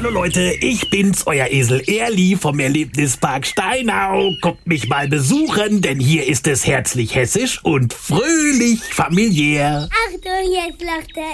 Hallo Leute, ich bin's, euer Esel Erli vom Erlebnispark Steinau. Kommt mich mal besuchen, denn hier ist es herzlich hessisch und fröhlich familiär. Achtung, jetzt lacht der